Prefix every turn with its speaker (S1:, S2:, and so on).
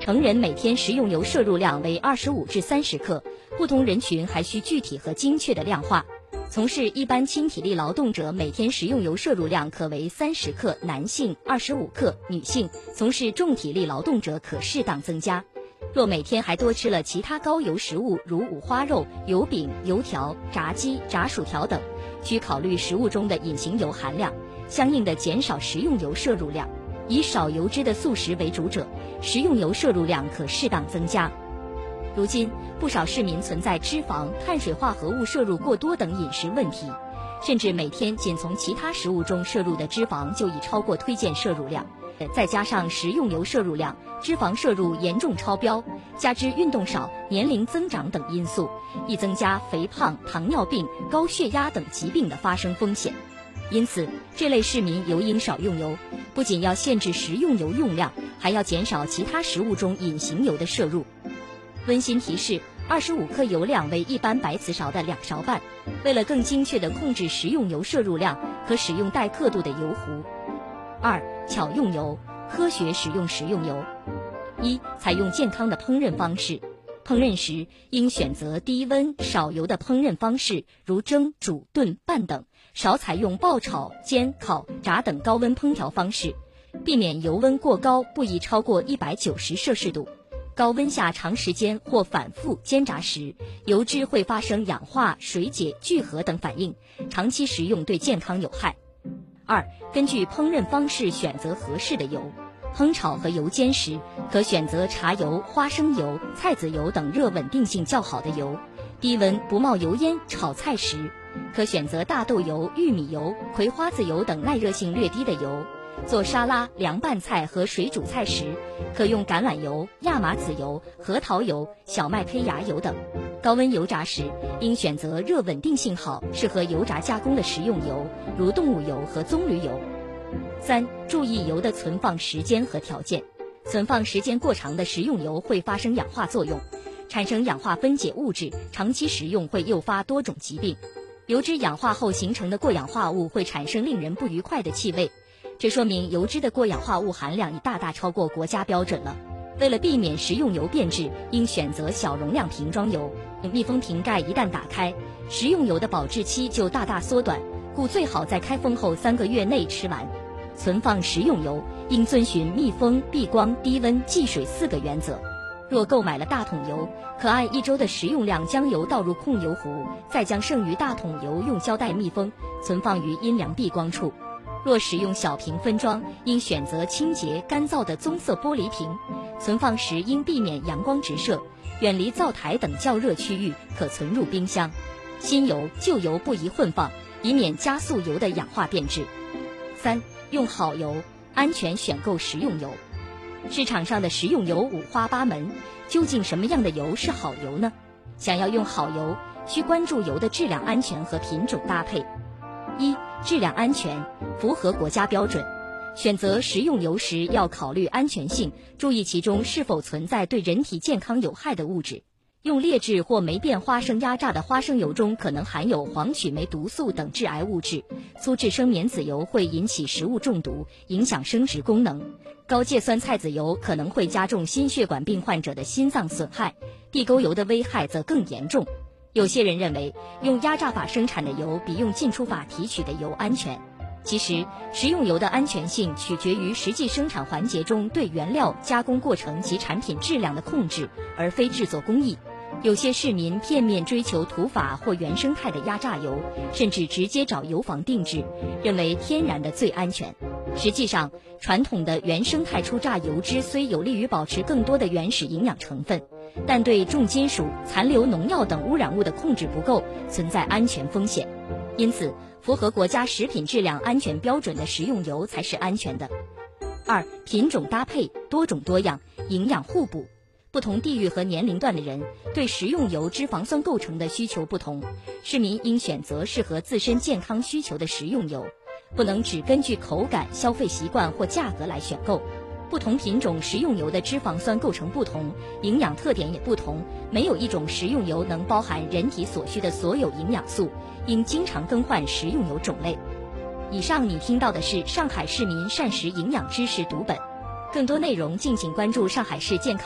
S1: 成人每天食用油摄入量为25至30克，不同人群还需具体和精确的量化。从事一般轻体力劳动者每天食用油摄入量可为30克，男性25克，女性从事重体力劳动者可适当增加。若每天还多吃了其他高油食物，如五花肉、油饼、油条、炸鸡、炸薯条等，需考虑食物中的隐形油含量，相应的减少食用油摄入量。以少油脂的素食为主者，食用油摄入量可适当增加。如今，不少市民存在脂肪、碳水化合物摄入过多等饮食问题，甚至每天仅从其他食物中摄入的脂肪就已超过推荐摄入量。再加上食用油摄入量、脂肪摄入严重超标，加之运动少、年龄增长等因素，易增加肥胖、糖尿病、高血压等疾病的发生风险。因此，这类市民尤应少用油，不仅要限制食用油用量，还要减少其他食物中隐形油的摄入。温馨提示：25克油量为一般白瓷勺的2勺半。为了更精确地控制食用油摄入量，可使用带刻度的油壶。2. 巧用油，科学使用食用油。1. 采用健康的烹饪方式。烹饪时应选择低温少油的烹饪方式，如蒸、煮、炖、拌等，少采用爆炒、煎、烤、炸等高温烹调方式，避免油温过高，不宜超过190摄氏度。高温下长时间或反复煎炸时，油脂会发生氧化、水解、聚合等反应，长期食用对健康有害。2. 根据烹饪方式选择合适的油。烹炒和油煎时，可选择茶油、花生油、菜籽油等热稳定性较好的油。低温不冒油烟炒菜时，可选择大豆油、玉米油、葵花籽油等耐热性略低的油。做沙拉、凉拌菜和水煮菜时，可用橄榄油、亚麻籽油、核桃油、小麦胚芽油等。高温油炸时，应选择热稳定性好、适合油炸加工的食用油，如动物油和棕榈油。3. 注意油的存放时间和条件。存放时间过长的食用油会发生氧化作用，产生氧化分解物质，长期食用会诱发多种疾病。油脂氧化后形成的过氧化物会产生令人不愉快的气味，这说明油脂的过氧化物含量已大大超过国家标准了。为了避免食用油变质，应选择小容量瓶装油。密封瓶盖一旦打开，食用油的保质期就大大缩短，故最好在开封后3个月内吃完。存放食用油应遵循密封、避光、低温、忌水4个原则。若购买了大桶油，可按1周的食用量将油倒入控油壶，再将剩余大桶油用胶带密封，存放于阴凉避光处。若使用小瓶分装，应选择清洁干燥的棕色玻璃瓶。存放时应避免阳光直射，远离灶台等较热区域，可存入冰箱。新油、旧油不宜混放，以免加速油的氧化变质。3. 用好油，安全选购食用油。市场上的食用油五花八门，究竟什么样的油是好油呢？想要用好油，需关注油的质量安全和品种搭配。1. 质量安全，符合国家标准。选择食用油时要考虑安全性，注意其中是否存在对人体健康有害的物质。用劣质或霉变花生压榨的花生油中可能含有黄曲霉毒素等致癌物质，粗制生棉籽油会引起食物中毒，影响生殖功能，高芥酸菜籽油可能会加重心血管病患者的心脏损害，地沟油的危害则更严重。有些人认为用压榨法生产的油比用进出法提取的油安全，其实食用油的安全性取决于实际生产环节中对原料、加工过程及产品质量的控制，而非制作工艺。有些市民片面追求土法或原生态的压榨油，甚至直接找油坊定制，认为天然的最安全。实际上，传统的原生态初榨油脂虽有利于保持更多的原始营养成分，但对重金属、残留农药等污染物的控制不够，存在安全风险。因此，符合国家食品质量安全标准的食用油才是安全的。2. 品种搭配，多种多样，营养互补。不同地域和年龄段的人对食用油脂肪酸构成的需求不同，市民应选择适合自身健康需求的食用油，不能只根据口感、消费习惯或价格来选购。不同品种食用油的脂肪酸构成不同，营养特点也不同，没有一种食用油能包含人体所需的所有营养素，应经常更换食用油种类。以上你听到的是上海市民膳食营养知识读本，更多内容敬请关注上海市健康